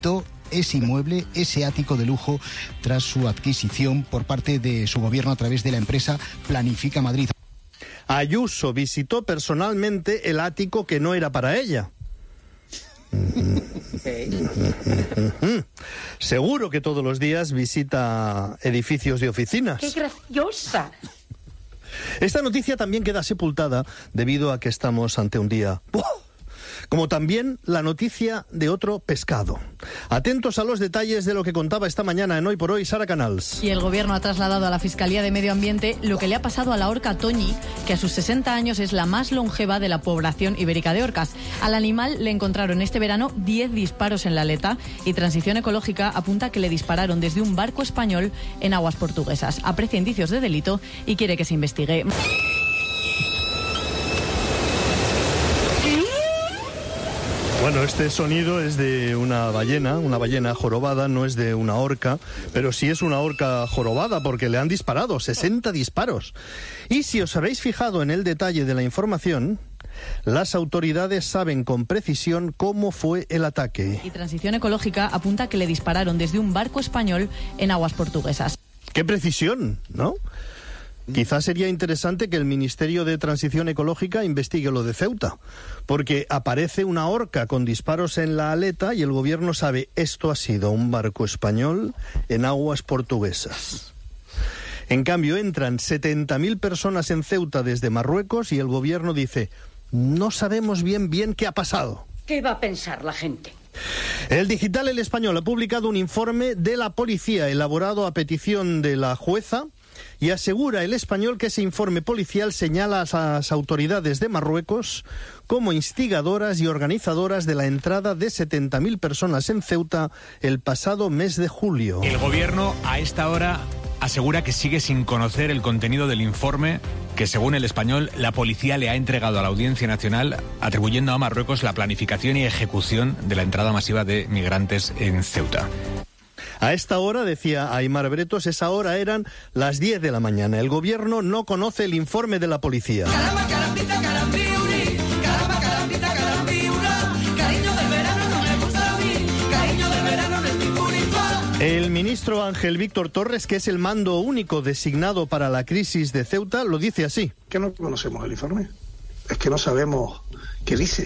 ese inmueble, ese ático de lujo, tras su adquisición por parte de su gobierno a través de la empresa Planifica Madrid. Ayuso visitó personalmente el ático que no era para ella. Seguro que todos los días visita edificios de oficinas. ¡Qué graciosa! Esta noticia también queda sepultada debido a que estamos ante un día... Como también la noticia de otro pescado. Atentos a los detalles de lo que contaba esta mañana en Hoy por Hoy Sara Canals. Y el gobierno ha trasladado a la Fiscalía de Medio Ambiente lo que le ha pasado a la orca Toñi, que a sus 60 años es la más longeva de la población ibérica de orcas. Al animal le encontraron este verano 10 disparos en la aleta y Transición Ecológica apunta que le dispararon desde un barco español en aguas portuguesas. Aprecia indicios de delito y quiere que se investigue. Bueno, este sonido es de una ballena jorobada, no es de una orca, pero sí es una orca jorobada porque le han disparado, 60 disparos. Y si os habéis fijado en el detalle de la información, las autoridades saben con precisión cómo fue el ataque. Y Transición Ecológica apunta que le dispararon desde un barco español en aguas portuguesas. ¡Qué precisión!, ¿no? Quizás sería interesante que el Ministerio de Transición Ecológica investigue lo de Ceuta, porque aparece una orca con disparos en la aleta y el gobierno sabe, esto ha sido un barco español en aguas portuguesas. En cambio, entran 70.000 personas en Ceuta desde Marruecos y el gobierno dice, no sabemos bien qué ha pasado. ¿Qué va a pensar la gente? El digital El Español ha publicado un informe de la policía elaborado a petición de la jueza y asegura El Español que ese informe policial señala a las autoridades de Marruecos como instigadoras y organizadoras de la entrada de 70.000 personas en Ceuta el pasado mes de julio. El gobierno a esta hora asegura que sigue sin conocer el contenido del informe que, según El Español, la policía le ha entregado a la Audiencia Nacional, atribuyendo a Marruecos la planificación y ejecución de la entrada masiva de migrantes en Ceuta. A esta hora, decía Aimar Bretos, esa hora eran las 10 de la mañana. El gobierno no conoce el informe de la policía. Caramba, carambita, carambiuri, caramba, carambita, carambiura, cariño del verano no me gusta a mí, cariño del verano no es mi purifa. El ministro Ángel Víctor Torres, que es el mando único designado para la crisis de Ceuta, lo dice así. ¿Que no conocemos el informe? Es que no sabemos qué dice.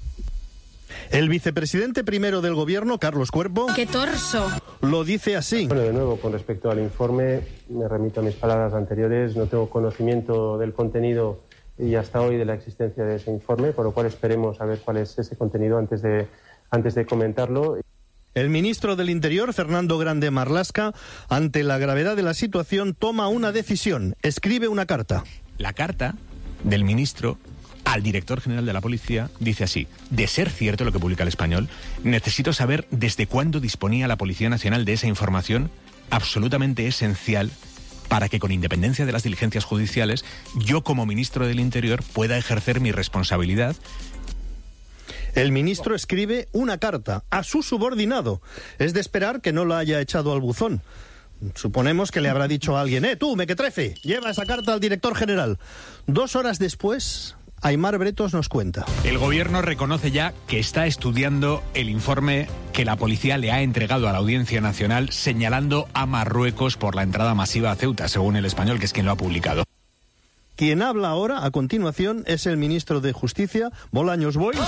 El vicepresidente primero del gobierno, Carlos Cuerpo... ¡Qué torso! Lo dice así. Bueno, de nuevo, con respecto al informe, me remito a mis palabras anteriores. No tengo conocimiento del contenido y hasta hoy de la existencia de ese informe, por lo cual esperemos a ver cuál es ese contenido antes de comentarlo. El ministro del Interior, Fernando Grande Marlaska, ante la gravedad de la situación, toma una decisión. Escribe una carta. La carta del ministro al director general de la policía dice así: de ser cierto lo que publica El Español, necesito saber desde cuándo disponía la Policía Nacional de esa información absolutamente esencial para que, con independencia de las diligencias judiciales, yo como ministro del Interior pueda ejercer mi responsabilidad. El ministro escribe una carta a su subordinado. Es de esperar que no la haya echado al buzón. Suponemos que le habrá dicho a alguien, tú, mequetrefe, lleva esa carta al director general. 2 horas después, Aimar Bretos nos cuenta. El gobierno reconoce ya que está estudiando el informe que la policía le ha entregado a la Audiencia Nacional señalando a Marruecos por la entrada masiva a Ceuta, según El Español, que es quien lo ha publicado. Quien habla ahora, a continuación, es el ministro de Justicia, Bolaños Boy.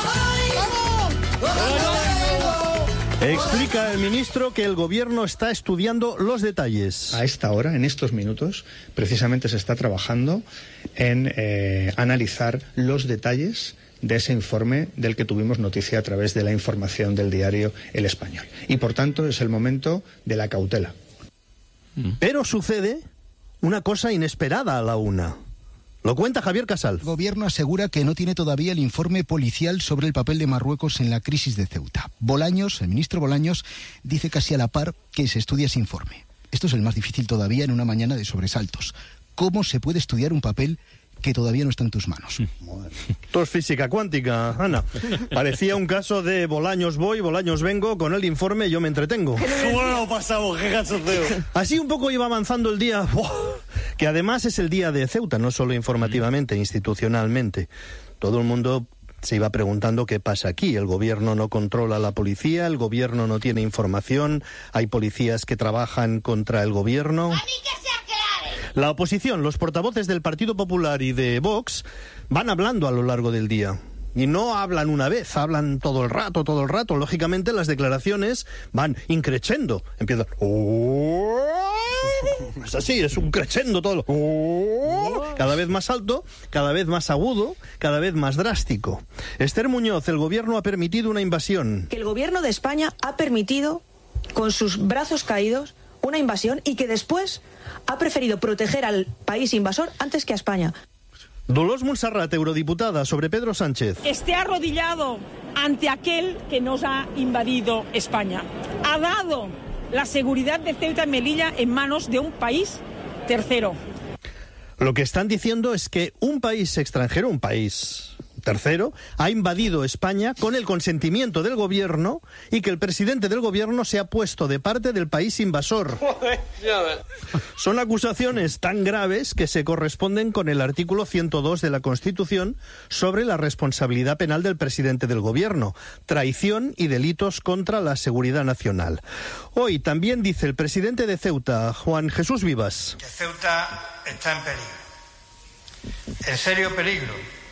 Explica el ministro que el gobierno está estudiando los detalles. A esta hora, en estos minutos, precisamente se está trabajando en analizar los detalles de ese informe del que tuvimos noticia a través de la información del diario El Español. Y por tanto es el momento de la cautela. Pero sucede una cosa inesperada a la una. Lo cuenta Javier Casal. El gobierno asegura que no tiene todavía el informe policial sobre el papel de Marruecos en la crisis de Ceuta. Bolaños, el ministro Bolaños, dice casi a la par que se estudia ese informe. Esto es el más difícil todavía en una mañana de sobresaltos. ¿Cómo se puede estudiar un papel que todavía no está en tus manos? Esto es física cuántica, Ana. Parecía un caso de Bolaños voy, Bolaños vengo, con el informe yo me entretengo. ¿Cómo lo pasamos? ¡Qué cachondeo! Así un poco iba avanzando el día, que además es el día de Ceuta, no solo informativamente, institucionalmente. Todo el mundo se iba preguntando qué pasa aquí. El gobierno no controla a la policía, el gobierno no tiene información, hay policías que trabajan contra el gobierno. La oposición, los portavoces del Partido Popular y de Vox, van hablando a lo largo del día. Y no hablan una vez, hablan todo el rato. Lógicamente las declaraciones van increciendo. Empiezan... Es así, es un crescendo todo. Cada vez más alto, cada vez más agudo, cada vez más drástico. Esther Muñoz, el gobierno ha permitido una invasión. Que el gobierno de España ha permitido, con sus brazos caídos, una invasión y que después ha preferido proteger al país invasor antes que a España. Dolors Montserrat, eurodiputada, sobre Pedro Sánchez. Esté arrodillado ante aquel que nos ha invadido España. Ha dado la seguridad de Ceuta y Melilla en manos de un país tercero. Lo que están diciendo es que un país extranjero, un país tercero, ha invadido España con el consentimiento del gobierno y que el presidente del gobierno se ha puesto de parte del país invasor. Son acusaciones tan graves que se corresponden con el artículo 102 de la Constitución sobre la responsabilidad penal del presidente del gobierno, traición y delitos contra la seguridad nacional. Hoy también dice el presidente de Ceuta, Juan Jesús Vivas, que Ceuta está en peligro. En serio peligro.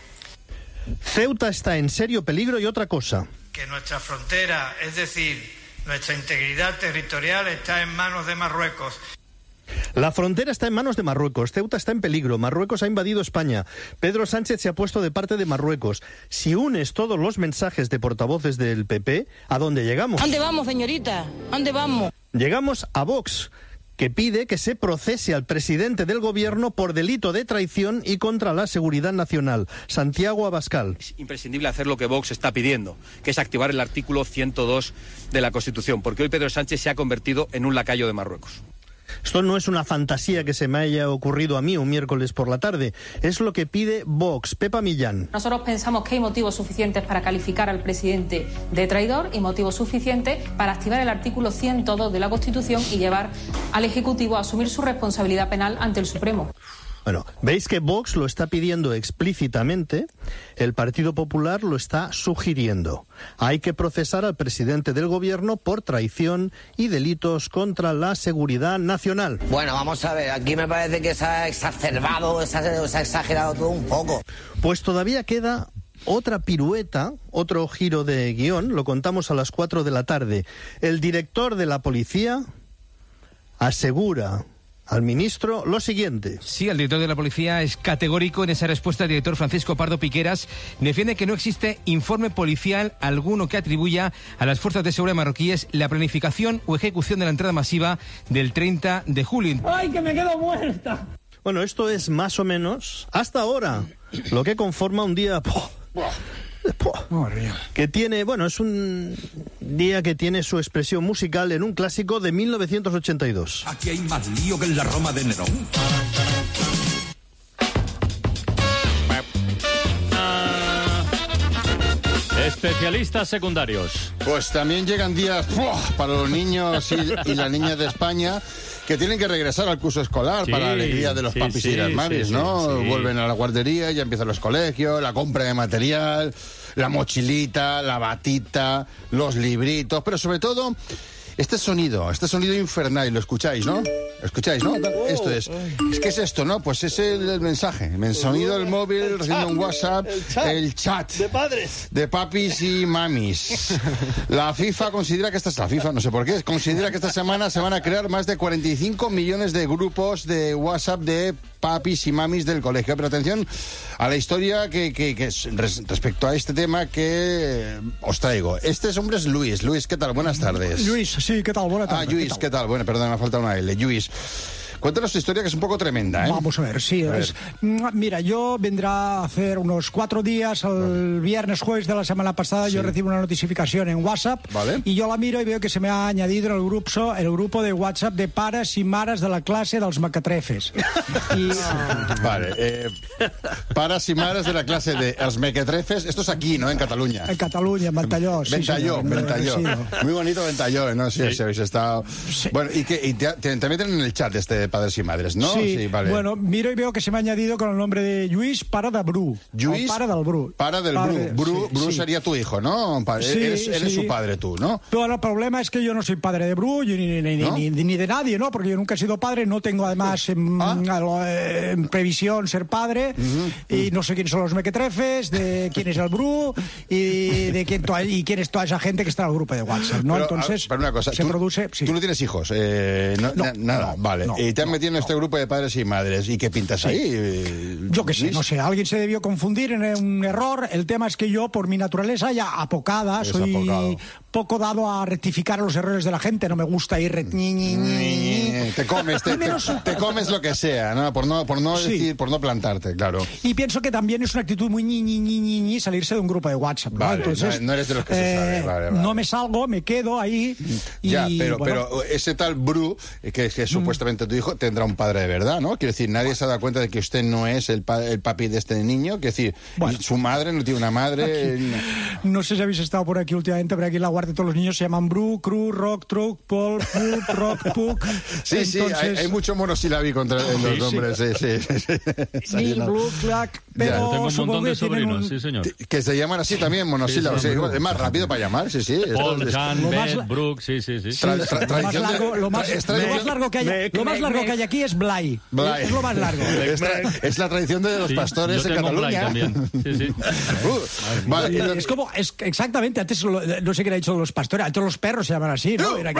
Ceuta está en serio peligro y otra cosa. Que nuestra frontera, es decir, nuestra integridad territorial está en manos de Marruecos. La frontera está en manos de Marruecos, Ceuta está en peligro, Marruecos ha invadido España, Pedro Sánchez se ha puesto de parte de Marruecos. Si unes todos los mensajes de portavoces del PP, ¿a dónde llegamos? ¿Dónde vamos, señorita? ¿Dónde vamos? Llegamos a Vox, que pide que se procese al presidente del gobierno por delito de traición y contra la seguridad nacional. Santiago Abascal. Es imprescindible hacer lo que Vox está pidiendo, que es activar el artículo 102 de la Constitución, porque hoy Pedro Sánchez se ha convertido en un lacayo de Marruecos. Esto no es una fantasía que se me haya ocurrido a mí un miércoles por la tarde. Es lo que pide Vox. Pepa Millán. Nosotros pensamos que hay motivos suficientes para calificar al presidente de traidor y motivos suficientes para activar el artículo 102 de la Constitución y llevar al Ejecutivo a asumir su responsabilidad penal ante el Supremo. Bueno, veis que Vox lo está pidiendo explícitamente, el Partido Popular lo está sugiriendo. Hay que procesar al presidente del gobierno por traición y delitos contra la seguridad nacional. Bueno, vamos a ver, aquí me parece que se ha exacerbado, se ha exagerado todo un poco. Pues todavía queda otra pirueta, otro giro de guión, lo contamos a las 4 de la tarde. El director de la policía asegura al ministro lo siguiente. Sí, el director de la policía es categórico en esa respuesta. El director Francisco Pardo Piqueras defiende que no existe informe policial alguno que atribuya a las fuerzas de seguridad marroquíes la planificación o ejecución de la entrada masiva del 30 de julio. ¡Ay, que me quedo muerta! Bueno, esto es más o menos, hasta ahora, lo que conforma un día... que tiene, bueno, es un día que tiene su expresión musical en un clásico de 1982. Aquí hay más lío que en la Roma de Nerón. Especialistas secundarios. Pues también llegan días para los niños y las niñas de España que tienen que regresar al curso escolar para la alegría de los papis y las mamis, ¿no? Vuelven a la guardería, ya empiezan los colegios, la compra de material, la mochilita, la batita, los libritos, pero sobre todo este sonido infernal, lo escucháis, ¿no? ¿Escucháis, no? Esto es. ¿Qué es esto, no? Pues es el mensaje. El sonido del móvil, recibiendo un WhatsApp, el chat. De padres. De papis y mamis. La FIFA considera que no sé por qué, considera que esta semana se van a crear más de 45 millones de grupos de WhatsApp de papis y mamis del colegio. Pero atención a la historia que respecto a este tema que os traigo. Este hombre es Luis. Luis, ¿qué tal? Buenas tardes. Luis, sí, ¿qué tal? Buenas tardes. Luis, ¿qué tal? Bueno, perdón, me ha faltado una L. Luis, cuéntanos tu historia, que es un poco tremenda, ¿eh? Vamos a ver, sí. Mira, yo vendrá a hacer unos 4 días, el viernes, jueves de la semana pasada, yo recibo una notificación en WhatsApp, y yo la miro y veo que se me ha añadido en el grupo de WhatsApp de pares y mares de la clase dels mequetrefes. Vale, pares y mares de la clase de els mequetrefes, esto es aquí, ¿no? En Cataluña. En Cataluña, en Ventalló. Ventalló. Muy bonito Ventalló, ¿no? Sí, habéis estado... Sí. Bueno, y te meten en el chat de este padres y madres, ¿no? Sí, vale. Bueno, miro y veo que se me ha añadido con el nombre de Lluís Pare de Bru. Lluís Pare del Bru. Pare del Bru. Bru sería tu hijo, ¿no? Eres su padre tú, ¿no? Pero el problema es que yo no soy padre de Bru ni de nadie, ¿no? Porque yo nunca he sido padre, no tengo además en previsión ser padre, y no sé quiénes son los mequetrefes, de quién es el Bru y de quién es toda esa gente que está en el grupo de WhatsApp, ¿no? Pero, entonces pero una cosa, se produce... Sí. Tú no tienes hijos, nada, vale. Y te han metido en este grupo de padres y madres, ¿y qué pintas ahí? Yo qué sé, no sé, alguien se debió confundir en un error. El tema es que yo, por mi naturaleza ya apocada, soy poco dado a rectificar los errores de la gente, no me gusta ir te comes lo que sea, ¿no? Por no decir, por no plantarte, claro. Y pienso que también es una actitud muy salirse de un grupo de WhatsApp, ¿no? Vale, entonces no eres de los que se sale, vale. No me salgo, me quedo ahí y, ya, pero ese tal Bru, que es supuestamente tu hijo, tendrá un padre de verdad, ¿no? Quiero decir, nadie se ha dado cuenta de que usted no es el papi de este niño, quiero decir, su madre no tiene una madre... No sé si habéis estado por aquí últimamente, pero aquí en La Guardia todos los niños se llaman Bru, Cru, Rock, Truc, Paul, Pup, Rock, Puc. Sí, entonces... hay mucho monosílabico entre los nombres, sí. Nil, Blue, Clack, pero tengo un montón de sobrinos, sí, señor. Que se llaman así también, monosílabos. Es más rápido para llamar, sí. Paul, Jan, Beth, Brooke, sí. Lo más largo que hay aquí es Blay. Es lo más largo. Es la tradición de los pastores en Cataluña. Sí. Vale, exactamente, antes no sé qué le ha dicho los pastores, antes los perros se llaman así, ¿no? Era aquí,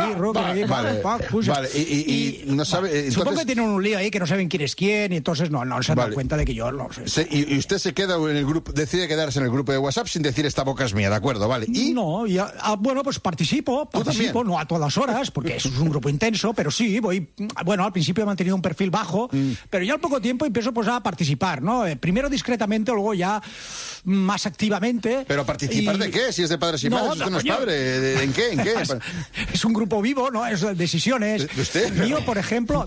vale, y no sabe... Supongo que tienen un lío ahí que no saben quién es quién y entonces no se han dado cuenta de que yo no sé. Y usted se queda en el grupo, decide quedarse en el grupo de WhatsApp sin decir esta boca es mía, ¿de acuerdo? Vale. Y no, bueno, pues participo, no a todas horas, porque eso es un grupo intenso, pero sí, voy, bueno, al principio he mantenido un perfil bajo, pero ya al poco tiempo empiezo pues a participar, ¿no? Primero discretamente, luego ya más activamente. ¿Pero participar de qué? Si es de padres y madres, usted no es padre. ¿En qué? Es un grupo vivo, ¿no? Es decisiones. ¿De usted? Mío, por ejemplo,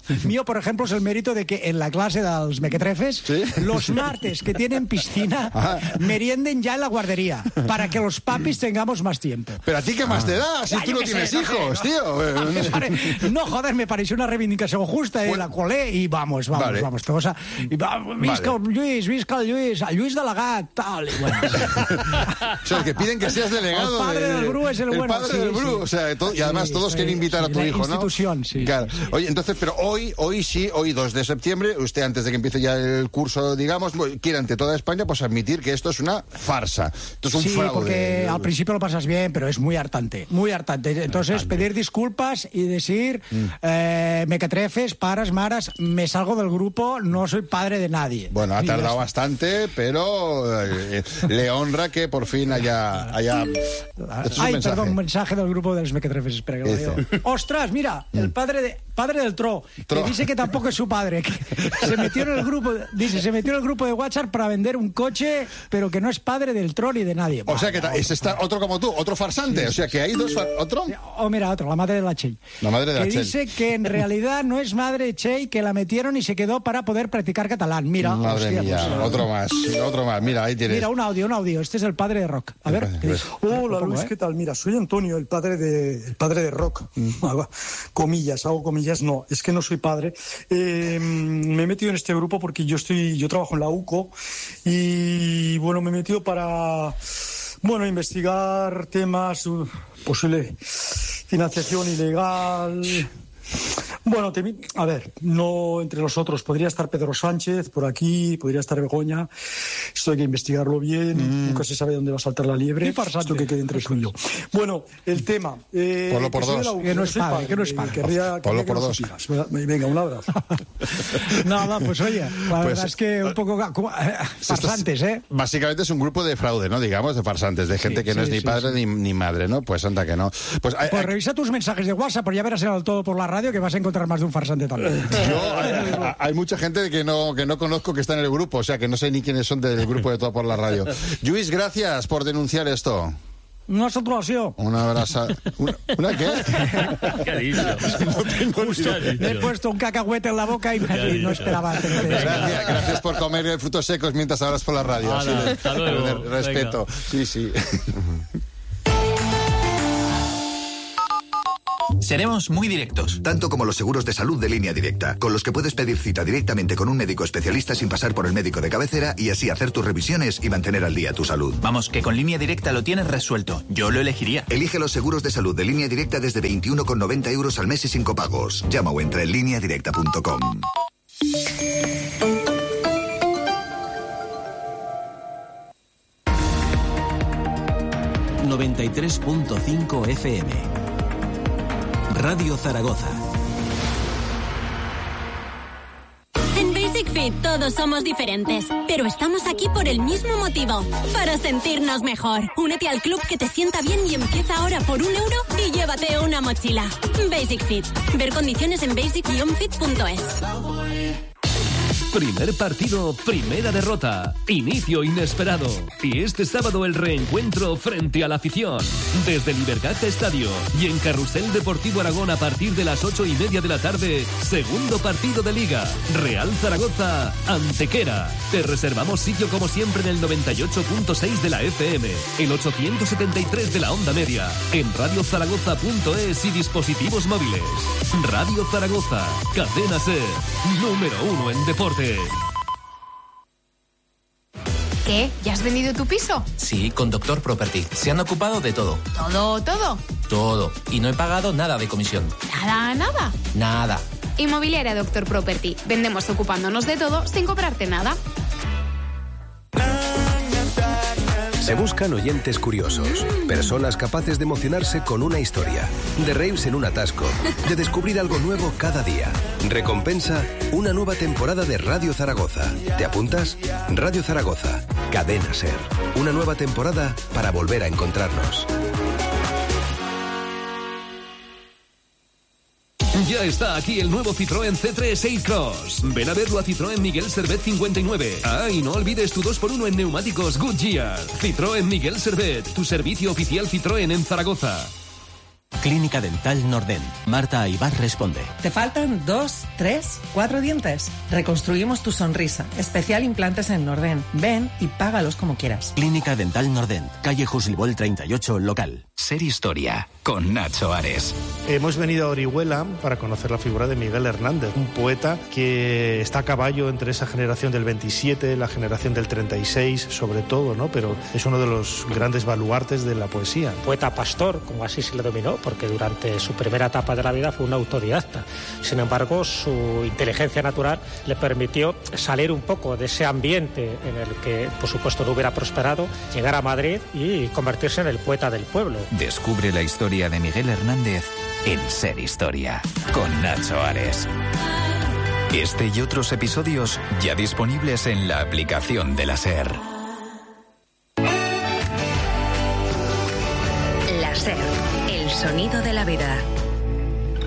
es el mérito de que en la clase dels mequetrefes, los martes que tienen piscina, merienden ya en la guardería, para que los papis tengamos más tiempo. ¿Pero a ti qué más te da? Si tú no tienes hijos, tío. No, joder, me pareció una reivindicación justa, la colé y vamos. Todos visca el Lluís Delegat, tal. Y bueno. O sea, que piden que seas delegado. El padre del Bru es el bueno. El padre del Bru, o sea, y además todos quieren invitar a tu hijo, ¿no? Institución, sí. Claro. Oye, entonces, pero hoy 2 de septiembre, usted antes de que empiece ya el curso, digamos, quiere ante toda España pues admitir que esto es una farsa. Esto es un fraude. Porque al principio lo pasas bien, pero es muy hartante. Entonces, pedir disculpas y decir, mequetrefes, pares, mares, me salgo del grupo, no soy padre de nadie. Bueno, ha tardado bastante, pero le honra que por fin haya... Perdón, un mensaje del grupo de los mequetrefes, espera que lo leo. Ostras, mira, el padre del Tro, que dice que tampoco es su padre, que se metió en el grupo de WhatsApp para vender un coche, pero que no es padre del Tro ni de nadie. O sea que es otro como tú, otro farsante, o sea que hay dos ¿otro? Otro, la madre de la Txell. La madre de la Txell. Que dice que en realidad no es madre de Txell, que la metieron y se quedó para poder practicar catalán. Mira, madre mía, otro más, mira, ahí tienes. Mira, un audio, este es el padre de Rock. A ver. Hola Luis, ¿qué tal? Mira, soy Antonio, el padre de Rock. Comillas, hago comillas, no, es que no soy padre. Me he metido en este grupo porque yo trabajo en la UCO y bueno, me he metido para investigar temas, posible financiación ilegal. Bueno, a ver, no entre nosotros. Podría estar Pedro Sánchez por aquí, podría estar Begoña. Esto hay que investigarlo bien. Nunca se sabe dónde va a saltar la liebre. Esto que quede entre tú y yo. Bueno, el tema. Ponlo por dos. Que no es padre. Ponlo por dos. Venga, un abrazo. Nada, pues oye, la verdad es que un poco farsantes, ¿eh? Básicamente es un grupo de fraude, ¿no? Digamos, de farsantes, de gente que no es ni padre ni madre, ¿no? Pues anda que no. Pues revisa tus mensajes de WhatsApp, pues ya verás en el Todo por la Radio que vas a encontrar más de un farsante también. Hay mucha gente que no conozco que está en el grupo, o sea que no sé ni quiénes son del grupo de Todo por la Radio. Lluís, gracias por denunciar esto. Una saturación. Una abraza. ¿Una qué? ¿Qué ha dicho? Me he puesto un cacahuete en la boca y no esperaba. Gracias por comer frutos secos mientras hablas por la radio. Hasta luego. Respeto. Venga. Sí. Seremos muy directos. Tanto como los seguros de salud de Línea Directa, con los que puedes pedir cita directamente con un médico especialista sin pasar por el médico de cabecera y así hacer tus revisiones y mantener al día tu salud. Vamos, que con Línea Directa lo tienes resuelto. Yo lo elegiría. Elige los seguros de salud de Línea Directa desde 21,90 € al mes y sin copagos. Llama o entra en lineadirecta.com. ...93.5 FM... Radio Zaragoza. En Basic Fit todos somos diferentes, pero estamos aquí por el mismo motivo, para sentirnos mejor. Únete al club que te sienta bien y empieza ahora por €1 y llévate una mochila. Basic Fit. Ver condiciones en basic-fit.es. Primer partido, primera derrota. Inicio inesperado. Y este sábado el reencuentro frente a la afición. Desde el Ibercaja Estadio y en Carrusel Deportivo Aragón a partir de las 8:30 de la tarde. Segundo partido de Liga. Real Zaragoza, Antequera. Te reservamos sitio como siempre en el 98.6 de la FM, el 873 de la onda media, en radiozaragoza.es y dispositivos móviles. Radio Zaragoza, cadena SER, número 1 en deporte. ¿Qué? ¿Ya has vendido tu piso? Sí, con Doctor Property. Se han ocupado de todo. ¿Todo? Todo. Y no he pagado nada de comisión. ¿Nada? Nada. Inmobiliaria Doctor Property. Vendemos ocupándonos de todo sin cobrarte nada. Se buscan oyentes curiosos, personas capaces de emocionarse con una historia, de reírse en un atasco, de descubrir algo nuevo cada día. Recompensa, una nueva temporada de Radio Zaragoza. ¿Te apuntas? Radio Zaragoza, Cadena SER. Una nueva temporada para volver a encontrarnos. Ya está aquí el nuevo Citroën C3 Aircross. Ven a verlo a Citroën Miguel Servet 59. Ah, y no olvides tu 2x1 en neumáticos Goodyear. Citroën Miguel Servet, tu servicio oficial Citroën en Zaragoza. Clínica Dental Nordent. Marta Aybar responde. ¿Te faltan 2, 3, 4 dientes? Reconstruimos tu sonrisa. Especial implantes en Nordent. Ven y págalos como quieras. Clínica Dental Nordent. Calle Juslibol 38, local. Ser Historia, con Nacho Ares. Hemos venido a Orihuela para conocer la figura de Miguel Hernández, un poeta que está a caballo entre esa generación del 27, la generación del 36, sobre todo, ¿no? Pero es uno de los grandes baluartes de la poesía. Poeta pastor, como así se le dominó, porque durante su primera etapa de la vida fue un autodidacta. Sin embargo, su inteligencia natural le permitió salir un poco de ese ambiente en el que, por supuesto, no hubiera prosperado, llegar a Madrid y convertirse en el poeta del pueblo. Descubre la historia de Miguel Hernández en Ser Historia, con Nacho Ares. Este y otros episodios ya disponibles en la aplicación de la SER. La SER, el sonido de la vida.